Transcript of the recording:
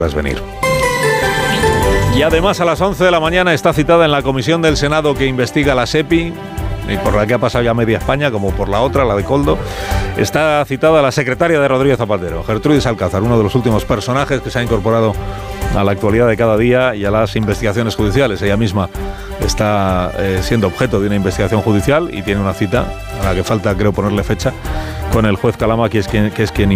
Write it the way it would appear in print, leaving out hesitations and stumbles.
venir. Y además a las 11 de la mañana está citada en la comisión del Senado que investiga la SEPI, y por la que ha pasado ya media España, como por la otra, la de Koldo, está citada la secretaria de Rodríguez Zapatero, Gertrudis Alcázar, uno de los últimos personajes que se ha incorporado a la actualidad de cada día y a las investigaciones judiciales. Ella misma está siendo objeto de una investigación judicial y tiene una cita a la que falta, creo, ponerle fecha, con el juez Calama, que es quien